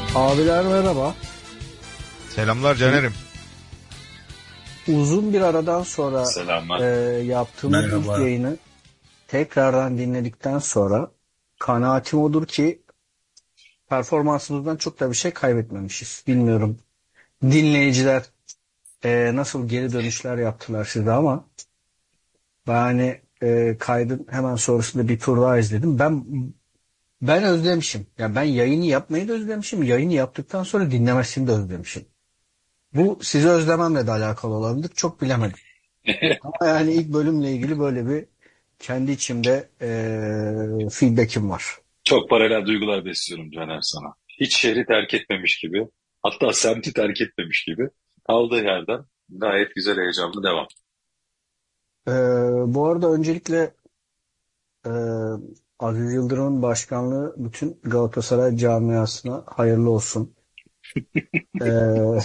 Abiler merhaba. Selamlar U- Caner'im. Uzun bir aradan sonra e, Selamlar. yaptığımız ilk Merhaba. yayını tekrardan dinledikten sonra kanaatim odur ki performansımızdan çok da bir şey kaybetmemişiz. Bilmiyorum dinleyiciler nasıl geri dönüşler yaptılar size ama ben hani kaydın hemen sonrasında bir tur daha izledim. Ben özlemişim. Yani ben yayını yapmayı da özlemişim. Yayını yaptıktan sonra dinlemesini de özlemişim. Bu sizi özlememle de alakalı olabilir. Çok bilemedim. Ama yani ilk bölümle ilgili böyle bir kendi içimde feedback'im var. Çok paralel duygular besliyorum Caner sana. Hiç şehri terk etmemiş gibi, hatta semti terk etmemiş gibi kaldığı yerden gayet güzel heyecanlı devam. E, Bu arada öncelikle e, Aziz Yıldırım'ın başkanlığı bütün Galatasaray camiasına hayırlı olsun. E,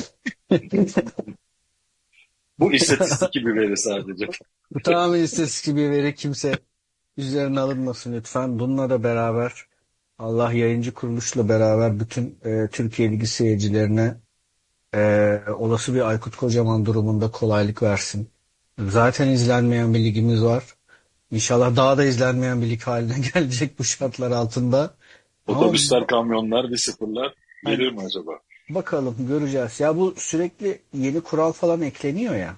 Bu istatistik bir veri sadece. Bu tamamen istatistik bir veri, kimse üzerine alınmasın lütfen. Bununla da beraber Allah yayıncı kuruluşla beraber bütün Türkiye Ligi seyircilerine olası bir Aykut Kocaman durumunda kolaylık versin. Zaten izlenmeyen bir ligimiz var. İnşallah daha da izlenmeyen bir lig haline gelecek bu şartlar altında. Ama Otobüsler, kamyonlar ve sıfırlar hani gelir mi acaba? bakalım, göreceğiz. Ya bu sürekli yeni kural falan ekleniyor ya.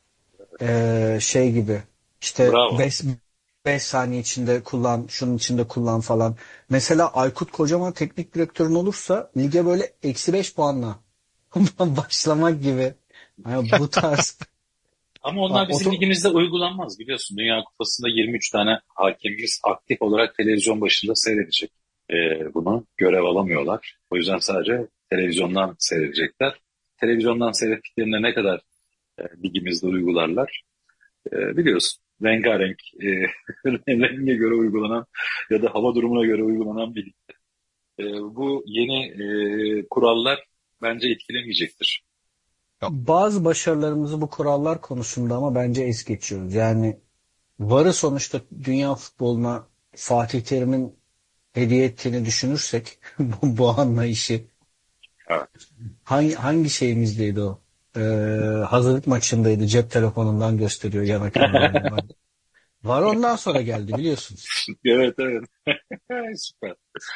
Şey gibi işte Bravo. 5 saniye içinde kullan, şunun içinde kullan falan. Mesela Aykut Kocaman teknik direktörün olursa lige böyle -5 puanla başlamak gibi. Yani bu tarz. Ama onlar bizim ligimizde uygulanmaz biliyorsun. Dünya Kupası'nda 23 tane hakemimiz aktif olarak televizyon başında seyredecek. Bunu görev alamıyorlar. O yüzden sadece televizyondan seyredecekler. Televizyondan seyrettiklerinde ne kadar ligimizde uygularlar biliyorsun. Rengarenk, renge göre uygulanan ya da hava durumuna göre uygulanan bir lig. Bu yeni kurallar bence etkilemeyecektir. Ya, Bazı başarılarımızı bu kurallar konusunda ama bence es geçiyoruz. Yani VAR'ı sonuçta dünya futboluna Fatih Terim'in hediye ettiğini düşünürsek bu anlayışı Evet. hangi şeyimizdeydi o? Ee, Hazırlık maçındaydı. Cep telefonundan gösteriyor yan ekrandan. VAR ondan sonra geldi biliyorsunuz. Evet, evet. Süper.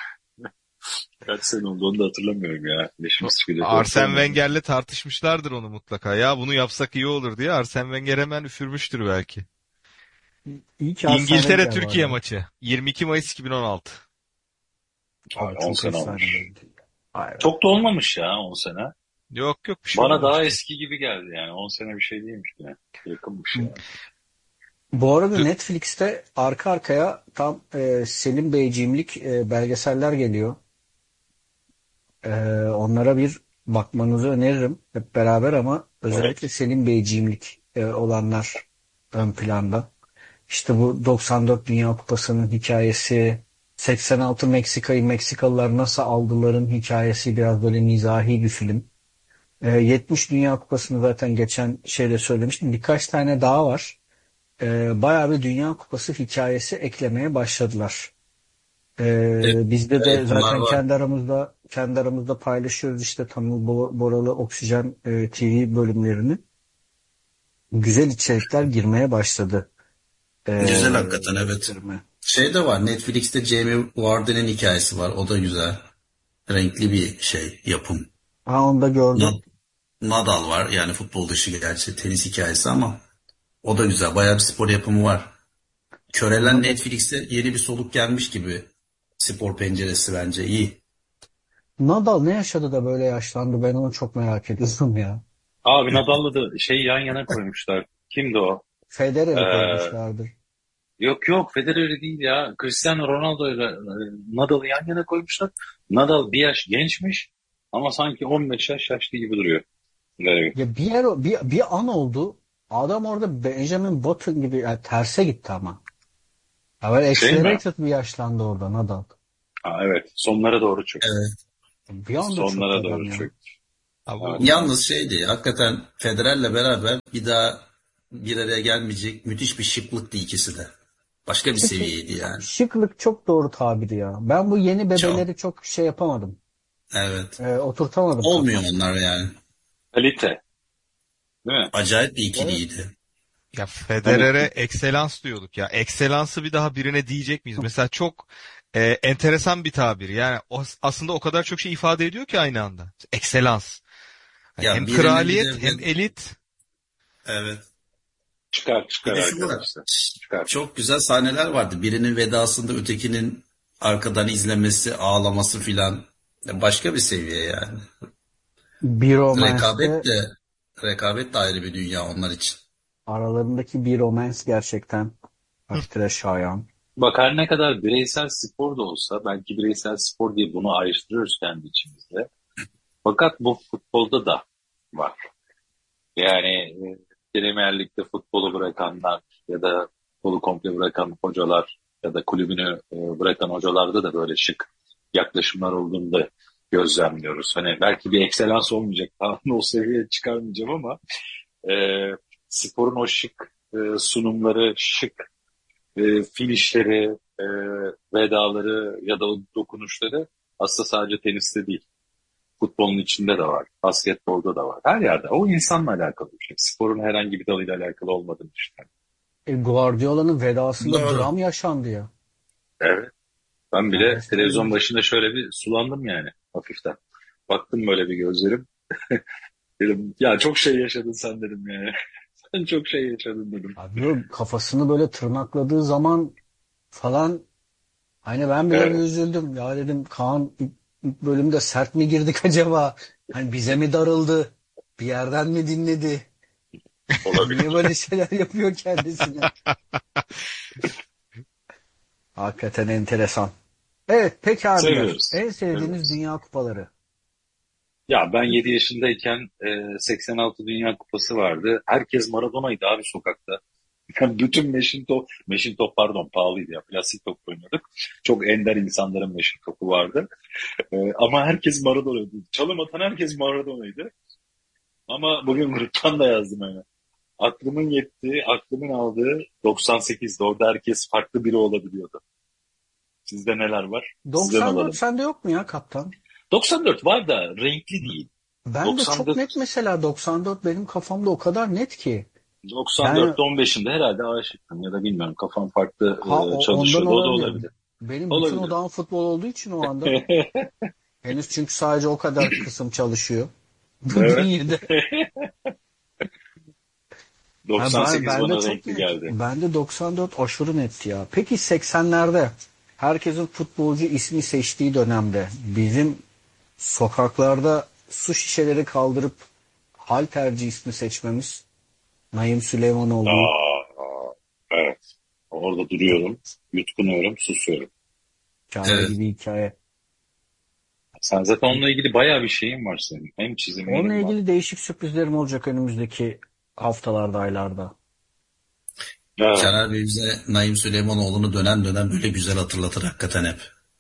Kaç sene oldu onu da hatırlamıyorum ya. o- Leşimiz çıkacak Arsene ortamda. Wenger'le tartışmışlardır onu mutlaka. Ya bunu yapsak iyi olur diye Arsene Wenger hemen üfürmüştür belki. İyi ki Arsene Wenger var İngiltere-Türkiye ya. maçı. 22 Mayıs 2016. Abi 10 çok sene efsane olmuş. bölümdü. Vay be. Çok da olmamış ya 10 sene. Yok yok, bir şey Bana daha olmamıştı. eski gibi geldi yani. 10 sene bir şey değilmiş yine. Yakınmış yani. Bu arada Dü- Netflix'te arka arkaya tam Selim Beyciğimlik belgeseller geliyor. E, Onlara bir bakmanızı öneririm hep beraber ama özellikle Evet. Selim Beyciğimlik olanlar ön planda. İşte bu 94 Dünya Kupası'nın hikayesi, 86 Meksikalılar nasıl aldıların hikayesi, biraz böyle mizahi bir film. 70 Dünya Kupası'nı zaten geçen şeyde söylemiştim. Birkaç tane daha var. Bayağı bir Dünya Kupası hikayesi eklemeye başladılar. Evet, Bizde de evet, bunlar zaten var. kendi aramızda paylaşıyoruz işte Tanıl Boralı Oksijen TV bölümlerini. Güzel içerikler girmeye başladı. Güzel hakikaten, evet. Filme. Şey de var, Netflix'te Jamie Vardy'nin hikayesi var. O da güzel. Renkli bir şey, yapım. Ha, onu da gördüm. Na- Nadal var, yani futbol dışı gerçi tenis hikayesi ama o da güzel. Bayağı bir spor yapımı var. Körelen Nadal, Netflix'te yeni bir soluk gelmiş gibi. Spor penceresi bence iyi. Nadal ne yaşadı da böyle yaşlandı? Ben onu çok merak ediyorum ya. Abi Nadal'la da şey yan yana koymuşlar. Kimdi o? Ee, Federer'i koymuşlardır. yok yok Federer değil ya. Cristiano Ronaldo ile Nadal'ı yan yana koymuşlar. Nadal bir yaş gençmiş ama sanki 15 yaş yaşlı gibi duruyor. Evet. Ya bir an oldu. Adam orada Benjamin Button gibi yani terse gitti ama. Ya böyle Şey mi? accelerated bir yaşlandı orada Nadal. Ha, evet. Sonlara doğru çöktü. Evet. Bir anda çöktü Sonlara adam doğru ya. çöktü. Ha, Evet. Yalnız şeydi, hakikaten Federer'le beraber bir daha bir araya gelmeyecek müthiş bir şıklıktı ikisi de. Başka bir Peki seviyeydi yani. şıklık çok doğru tabiri ya. Ben bu yeni Çok. bebeleri çok şey yapamadım. Evet. Oturtamadım Olmuyor kafamda. onlar yani. Kalite, değil mi? Acayip bir Evet. ikiliydi. Ya Hani Federer'e ekselans diyorduk ya. Ekselansı bir daha birine diyecek miyiz? Mesela çok enteresan bir tabir. Yani aslında o kadar çok şey ifade ediyor ki aynı anda. Ekselans. Yani hem Ya birine bir kraliyet de hem elit. evet. çıkar Bir çıkar de şu var. arkadaşlar. Çıkar. Çok güzel sahneler vardı. Birinin vedasında ötekinin arkadan izlemesi, ağlaması filan. Başka bir seviye yani. Bir Rekabet romanste de rekabet de ayrı bir dünya onlar için. aralarındaki bir romans gerçekten takdire şayan. Bak her ne kadar bireysel spor da olsa belki bireysel spor diye bunu ayrıştırıyoruz kendi içimizde. Fakat bu futbolda da var. Yani Premier Lig'de futbolu bırakanlar ya da futbolu komple bırakan hocalar ya da kulübünü bırakan hocalarda da böyle şık yaklaşımlar olduğunu da gözlemliyoruz. Hani belki bir ekselans olmayacak, daha o seviyeye çıkarmayacağım ama e, sporun o şık sunumları, şık finişleri, vedaları ya da o dokunuşları aslında sadece teniste değil. Futbolun içinde de var. Basketbolda da var. Her yerde. O insanla alakalı bir şey. Sporun herhangi bir dalıyla alakalı olmadığını düşünüyorum. Guardiola'nın vedasında Doğru. dram yaşandı ya. Evet. Ben Yani bile televizyon resmen başında şöyle bir sulandım yani hafiften. Baktım böyle bir gözlerim. Dedim ya çok şey yaşadın sen dedim yani. Sen çok şey yaşadın dedim. abi o kafasını böyle tırnakladığı zaman falan hani ben bile bir Evet. üzüldüm. Ya dedim Kaan ilk bölümde sert mi girdik acaba? Hani bize mi darıldı? Bir yerden mi dinledi? Niye Olabilir. böyle şeyler yapıyor kendisine? Hakikaten enteresan. Evet peki abiler. Seviyoruz. En sevdiğiniz Seviyoruz. dünya kupaları. Ya ben 7 yaşındayken 86 Dünya Kupası vardı. Herkes Maradona'ydı abi sokakta. Yani bütün meşin top pardon pahalıydı ya. Plastik top oynuyorduk. Çok ender insanların meşin topu vardı. Ama herkes Maradona'ydı. Çalım atan herkes Maradona'ydı. Ama bugün gruptan da yazdım yani. Aklımın yettiği, aklımın aldığı 98'de. Orada herkes farklı biri olabiliyordu. Sizde neler var? Sizden 94 alalım. sende yok mu ya kaptan? 94 var da renkli değil. Ben de çok 94 net mesela 94 benim kafamda o kadar net ki. Yani 94'te 15'inde herhalde aşıktım ya da bilmiyorum kafam farklı ondan çalışıyordu. O da olabilir. olabilir. Benim bütün Olabilir. odağım futbol olduğu için o anda. Henüz çünkü sadece o kadar kısım çalışıyor. Bu Evet. bünyede. Ha, 98 ben de bana çok renkli net. geldi. Ben de 94 aşırı netti ya. Peki 80'lerde herkesin futbolcu ismi seçtiği dönemde bizim sokaklarda su şişeleri kaldırıp halterci ismi seçmemiz Naim Süleymanoğlu'yu Aa, evet. Orada duruyorum, yutkunuyorum, susuyorum. hikaye Evet. gibi hikaye. Sen zaten onunla ilgili bayağı bir şeyin var senin. Hem Onunla çizimlerin var. ilgili değişik sürprizlerim olacak önümüzdeki haftalarda, aylarda. Evet. Caner Bey bize Naim Süleymanoğlu'nu dönem dönem böyle güzel hatırlatır hakikaten hep.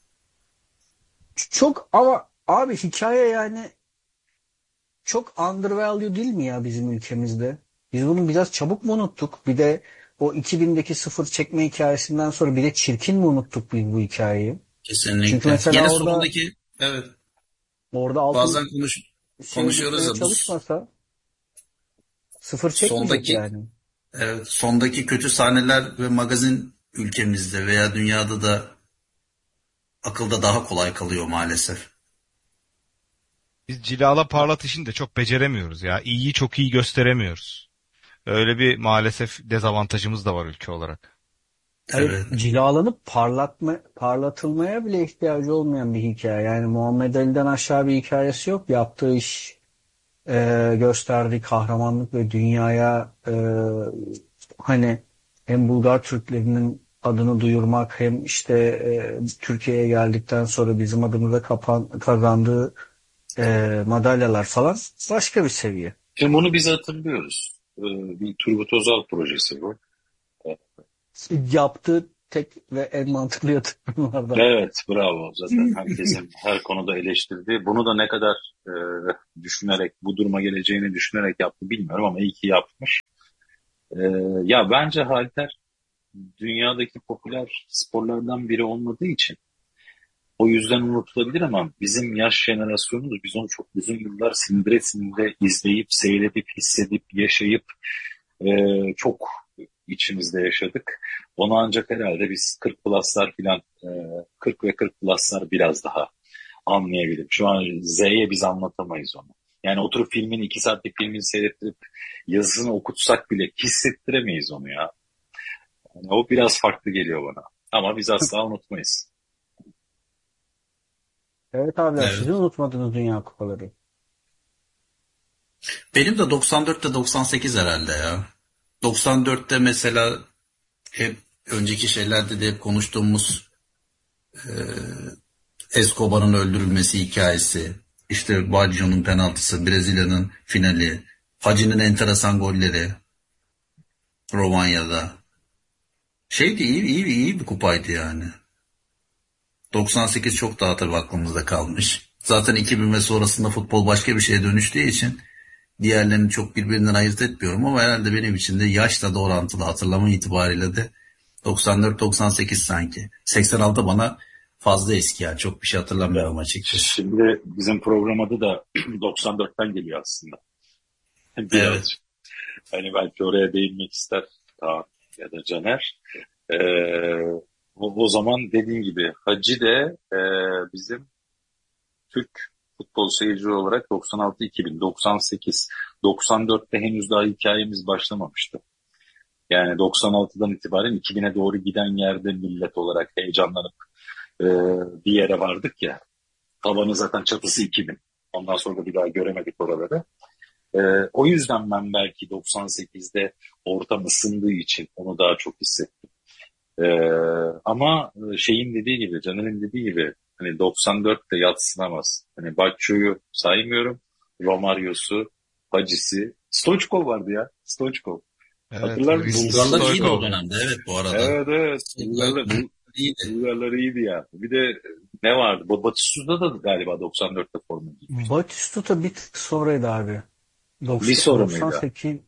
Çok ama abi hikaye yani çok undervalue değil mi ya bizim ülkemizde? Biz bunu biraz çabuk mu unuttuk? Bir de o 2000'deki sıfır çekme hikayesinden sonra bir de çirkin mi unuttuk biz bu hikayeyi? Çünkü Kesinlikle. mesela Gene orada sondaki evet altın bazen şey konuşuyoruz düşmeye ya bu çalışmasa sıfır çekmeyecek sondaki yani. evet, sondaki kötü sahneler ve magazin ülkemizde veya dünyada da akılda daha kolay kalıyor maalesef. Biz cilala parlat işini de çok beceremiyoruz ya. İyiyi çok iyi gösteremiyoruz. Öyle bir maalesef dezavantajımız da var ülke olarak. Hayır, Evet. cilalanıp parlatılmaya bile ihtiyacı olmayan bir hikaye. Yani Muhammed Ali'den aşağı bir hikayesi yok. Yaptığı iş, gösterdiği kahramanlık ve dünyaya hani hem Bulgar Türklerinin adını duyurmak hem işte Türkiye'ye geldikten sonra bizim adımıza kazandığı madalyalar falan başka bir seviye. Şimdi bunu biz hatırlıyoruz. Bir Turgut Özal projesi bu. Yaptığı tek ve en mantıklı yatırımlardan. Evet, bravo. Zaten herkesin her konuda eleştirdiği. Bunu da ne kadar e, düşünerek, bu duruma geleceğini düşünerek yaptı bilmiyorum ama iyi ki yapmış. E, Ya bence halter dünyadaki popüler sporlardan biri olmadığı için O yüzden unutulabilir ama bizim yaş jenerasyonumuz biz onu çok uzun yıllar sindire sindire izleyip, seyredip, hissedip, yaşayıp çok içimizde yaşadık. Onu ancak herhalde biz 40 pluslar filan 40 ve 40 pluslar biraz daha anlayabilir. Şu an Z'ye biz anlatamayız onu. Yani oturup filmin 2 saatlik filmini seyrettirip yazısını okutsak bile hissettiremeyiz onu ya. Yani o biraz farklı geliyor bana. Ama biz asla unutmayız. Evet abiler, sizin Evet. unutmadığınız Dünya Kupaları. Benim de 94'te 98 herhalde ya. 94'te mesela hep önceki şeylerde de hep konuştuğumuz Escobar'ın öldürülmesi hikayesi, işte Baggio'nun penaltısı, Brezilya'nın finali, Hacı'nın enteresan golleri Romanya'da. Şeydi, iyi bir kupaydı yani. 98 çok daha tabii aklımızda kalmış. Zaten 2000 ve sonrasında futbol başka bir şeye dönüştüğü için diğerlerini çok birbirinden ayırt etmiyorum ama herhalde benim için de yaşla da orantılı, hatırlama itibariyle de 94-98 sanki. 86 bana fazla eski ya. Çok bir şey hatırlamıyorum açıkçası. Şimdi bizim program adı da 94'ten geliyor aslında. Evet. Birazcık. Hani belki oraya değinmek ister Kaan ya da Caner. Ee, o zaman dediğin gibi Hacı de bizim Türk futbol seyirci olarak 96, 2000, 98, 94'te henüz daha hikayemiz başlamamıştı. Yani 96'dan itibaren 2000'e doğru giden yerde millet olarak heyecanlanıp e, bir yere vardık ya. Tavanı zaten çatısı 2000. Ondan sonra da bir daha göremedik oraları. E, o yüzden ben belki 98'de ortam ısındığı için onu daha çok hissettim. E, ama şeyin dediği gibi, Caner'in dediği gibi hani 94'te yadsınamaz. Hani Baggio'yu saymıyorum. Romario'su, Hacı'sı. Stoichkov vardı ya. Stoichkov. Evet, Hatırlar mısın? Hristo Bulgarlar iyiydi o Stoykov. dönemde, evet, bu arada. Evet evet. Bulgarlar, Bulgarlar iyiydi. Bulgarlar iyiydi ya. Bir de ne vardı? Batistuta da galiba 94'te forma giymişti. Batistuta bir tık sonraydı abi. Bir sonra mıydı? 98,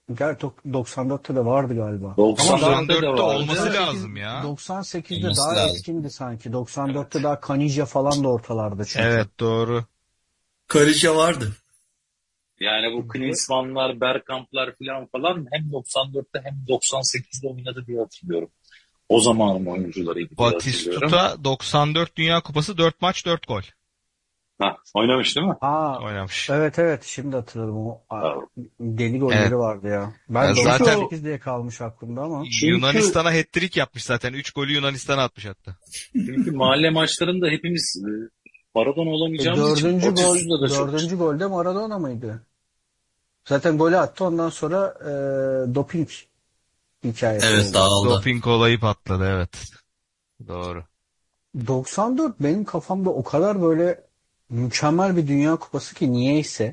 94'te de vardı galiba. Ama daha 94'te de 94'te vardı. olması 98, lazım ya. 98'de Olması daha lazım. eskindi sanki. 94'te Evet. daha Kanija falan da ortalarda çünkü. Evet, doğru. Kalite vardı. Yani bu Klinsmann'lar, Bergkamp'lar falan hem 94'te hem 98'de oynadı diye hatırlıyorum. O zamanın oyuncularıydı diye hatırlıyorum. Batistuta 94 Dünya Kupası 4 maç 4 gol Ha, oynamış değil mi? Aa, oynamış. evet evet, şimdi hatırladım. Ha. Deli Evet. golleri vardı ya. Ya Ben Çünkü zaten o 98 diye kalmış aklımda ama. çünkü Yunanistan'a hat-trick yapmış zaten. 3 golü Yunanistan'a atmış hatta. çünkü mahalle maçlarında hepimiz Maradona olamayacağımız için Dördüncü gol, Batistuta da çok dördüncü golde Maradona mıydı? Zaten golü attı, ondan sonra doping hikayesi Evet, oldu. dağıldı. Doping olayı patladı, evet. Doğru. 94 benim kafamda o kadar böyle mükemmel bir Dünya Kupası ki niyeyse,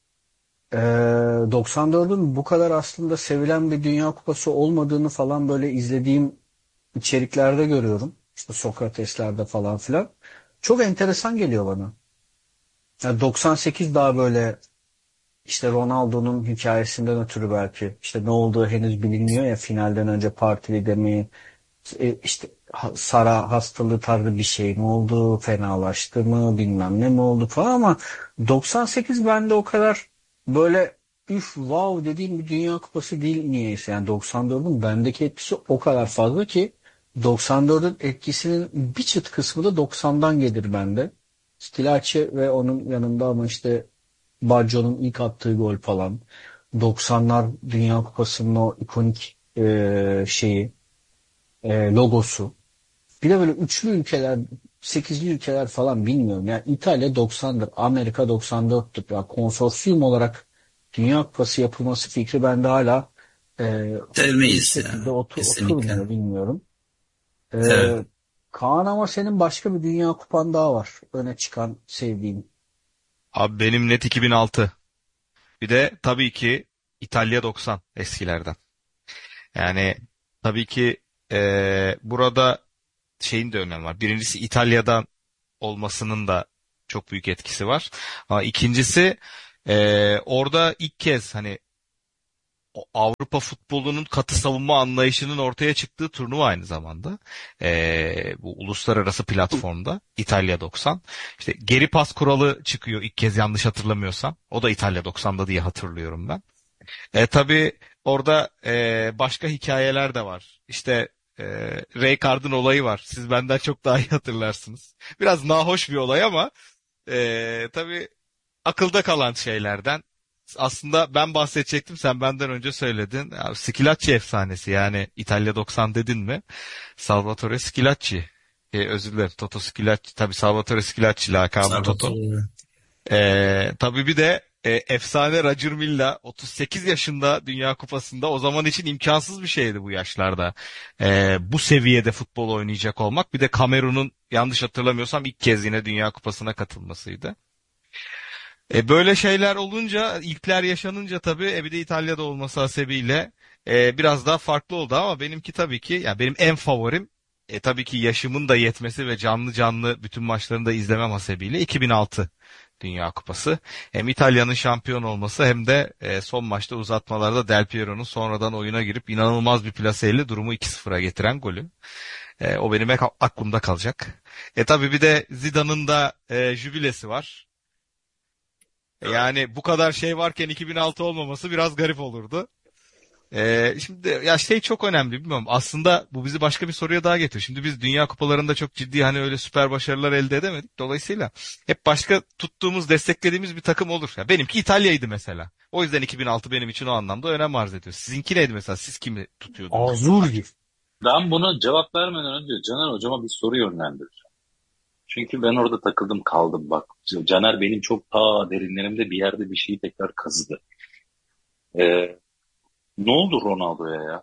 94'ün bu kadar aslında sevilen bir Dünya Kupası olmadığını falan böyle izlediğim içeriklerde görüyorum. İşte Sokrates'lerde falan filan. Çok enteresan geliyor bana. Yani 98 daha böyle işte Ronaldo'nun hikayesinden ötürü belki işte ne olduğu henüz bilinmiyor ya, finalden önce partili mi, işte Sara hastalığı tarzı bir şey mi oldu, fenalaştı mı, bilmem ne mi oldu falan, ama 98 bende o kadar böyle üf wow dediğim bir Dünya Kupası değil niyeyse. Yani 94'ün bendeki etkisi o kadar fazla ki 94'ün etkisinin bir çıt kısmı da 90'dan gelir bende. Stilaçi ve onun yanında ama işte Baggio'nun ilk attığı gol falan. 90'lar Dünya Kupası'nın o ikonik şeyi, logosu. Bir de böyle üçlü ülkeler, sekizli ülkeler falan, bilmiyorum. Yani İtalya 90'dır, Amerika 94'tür. Yani konsorsiyum olarak Dünya Kupası yapılması fikri bende hala bir Sevmeyiz şekilde ya. Kesinlikle. oturmuyor, bilmiyorum. E, Evet. Kaan, ama senin başka bir Dünya Kupan daha var. Öne çıkan, sevdiğin. Abi benim net 2006. Bir de tabii ki İtalya 90 eskilerden. Yani tabii ki burada şeyin de önemi var. Birincisi İtalya'dan olmasının da çok büyük etkisi var. Ama ikincisi orada ilk kez hani Avrupa futbolunun katı savunma anlayışının ortaya çıktığı turnuva aynı zamanda. Bu uluslararası platformda İtalya 90. İşte geri pas kuralı çıkıyor ilk kez yanlış hatırlamıyorsam. O da İtalya 90'da diye hatırlıyorum ben. Tabii orada başka hikayeler de var. İşte e, Rijkaard'ın olayı var. Siz benden çok daha iyi hatırlarsınız. Biraz nahoş bir olay ama tabii akılda kalan şeylerden. Aslında ben bahsedecektim, sen benden önce söyledin. Ya, Skilacci efsanesi, yani İtalya 90 dedin mi? Salvatore Skilacci. Özür dilerim, Toto Skilacci. Tabii Salvatore Skilacci lakabı Toto. Tabii bir de efsane Roger Milla 38 yaşında Dünya Kupası'nda, o zaman için imkansız bir şeydi bu yaşlarda. Bu seviyede futbol oynayacak olmak. Bir de Kamerun'un yanlış hatırlamıyorsam ilk kez yine Dünya Kupası'na katılmasıydı. Böyle şeyler olunca, ilkler yaşanınca tabii bir de İtalya'da olması hasebiyle biraz daha farklı oldu ama benimki tabii ki, yani benim en favorim tabii ki yaşımın da yetmesi ve canlı canlı bütün maçlarını da izlemem hasebiyle 2006 Dünya Kupası. Hem İtalya'nın şampiyon olması hem de son maçta uzatmalarda Del Piero'nun sonradan oyuna girip inanılmaz bir plaseyle durumu 2-0'a getiren golü. O benim hep aklımda kalacak. Tabii bir de Zidane'ın da jübilesi var. Yani bu kadar şey varken 2006 olmaması biraz garip olurdu. Şimdi ya şey çok önemli, bilmiyorum. Aslında bu bizi başka bir soruya daha getiriyor. Şimdi biz Dünya Kupalarında çok ciddi hani öyle süper başarılar elde edemedik. Dolayısıyla hep başka tuttuğumuz, desteklediğimiz bir takım olur. Ya benimki İtalya'ydı mesela. O yüzden 2006 benim için o anlamda önem arz ediyor. Sizinki neydi mesela? Siz kimi tutuyordunuz? Azurgi. Ben buna cevap vermeden önce Caner hocama bir soru yönlendireceğim. Çünkü ben orada takıldım kaldım bak. Caner benim çok derinlerimde bir yerde bir şeyi tekrar kazıdı. Ee, Ne oldu Ronaldo'ya ya?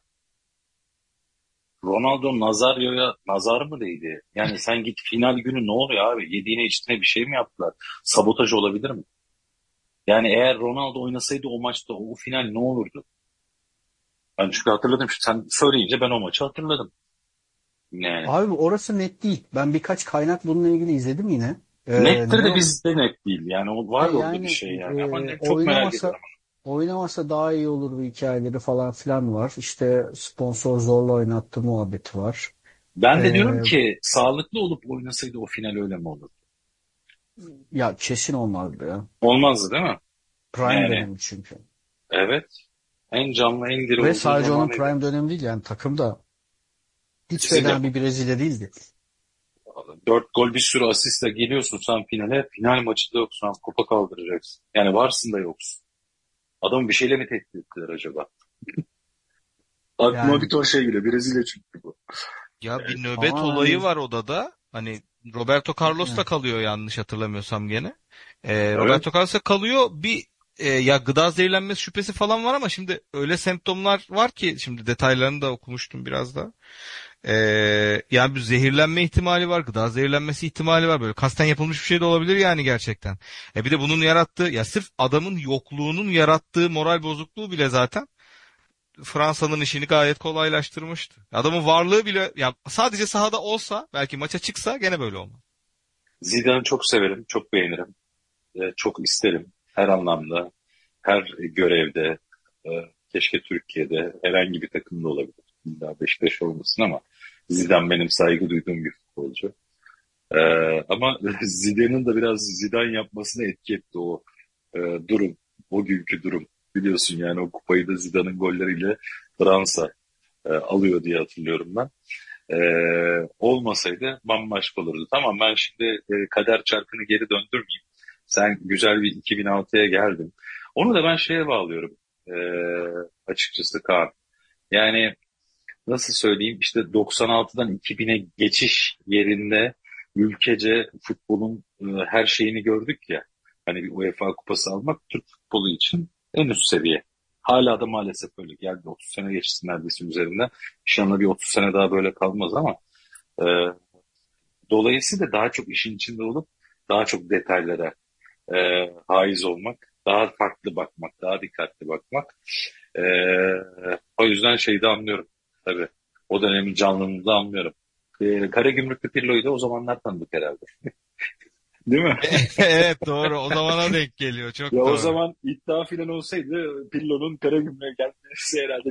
Ronaldo Nazario'ya nazar mı değdi? Yani sen git final günü ne oluyor abi? Yediğine içtiğine bir şey mi yaptılar? Sabotaj olabilir mi? Yani eğer Ronaldo oynasaydı o maçta o final ne olurdu? Ben çünkü hatırladım. Sen söyleyince ben o maçı hatırladım. Yani Abi orası net değil. Ben birkaç kaynak bununla ilgili izledim yine. nettir de Ne bizde net değil. Yani o var orada bir yani şey yani. Ama çok merak oynamasa ediyorum. oynamasa daha iyi olur, bir hikayeleri falan filan var. İşte sponsor zorla oynattı muhabbeti var. Ben de diyorum Ee, ki sağlıklı olup oynasaydı o final öyle mi olur? Ya kesin olmazdı ya. Olmazdı değil mi? Prime Yani dönemi çünkü. evet. En canlı en diri Ve olduğu sadece onun zamanıydı. prime dönemi değil, yani takımda hiç fena Sizin bir Brezilya değildi. 4 gol bir sürü asistle geliyorsun sen finale. Final maçında yoksun. Kupa kaldıracaksın. Yani varsın da yoksun. Adamı bir şeyle mi tehdit ettiler acaba? Aklıma bir Yani ton şey geliyor. Brezilya çıktı bu. Ya bir nöbet tamamen olayı bir var odada. Hani Roberto Carlos da kalıyor yanlış hatırlamıyorsam gene. Evet. Roberto Carlos da kalıyor. Ya gıda zehirlenmesi şüphesi falan var ama şimdi öyle semptomlar var ki, şimdi detaylarını da okumuştum biraz da. Yani bir zehirlenme ihtimali var, gıda zehirlenmesi ihtimali var. Böyle kasten yapılmış bir şey de olabilir yani gerçekten. Bir de bunun yarattığı, ya sırf adamın yokluğunun yarattığı moral bozukluğu bile zaten Fransa'nın işini gayet kolaylaştırmıştı. Adamın varlığı bile, ya sadece sahada olsa, belki maça çıksa gene böyle olmaz. Zidane'ı çok severim. Çok beğenirim. Çok isterim. Her anlamda. Her görevde. E, Keşke Türkiye'de herhangi bir takımda olabilir. İlla Beşiktaş olmasın ama Zidane benim saygı duyduğum bir futbolcu. Ee, Ama Zidane'ın da biraz Zidane yapmasına etki etti o durum. O günkü durum. Biliyorsun yani o kupayı da Zidane'ın golleriyle Fransa alıyor diye hatırlıyorum ben. Olmasaydı bambaşka olurdu. Tamam ben şimdi kader çarkını geri döndürmeyeyim. Sen güzel bir 2006'ya geldin. Onu da ben şeye bağlıyorum. Açıkçası Kaan. Yani nasıl söyleyeyim işte 96'dan 2000'e geçiş yerinde ülkece futbolun her şeyini gördük ya. Hani bir UEFA kupası almak Türk futbolu için en üst seviye. Hala da maalesef öyle geldi. 30 sene geçti neredeyse üzerinden. İnşallah bir 30 sene daha böyle kalmaz ama e, dolayısıyla daha çok işin içinde olup daha çok detaylara haiz olmak, daha farklı bakmak, daha dikkatli bakmak. E, O yüzden şeyi de anlıyorum. Tabii. O dönemin canlılığını da anlıyorum. Karagümrüklü Pirlo'yu da o zamanlar tanıdık herhalde. Değil mi? Evet doğru. O zamana denk geliyor. Çok Ya o doğru. zaman iddia filan olsaydı Pirlo'nun Karagümrük'e gelmesi herhalde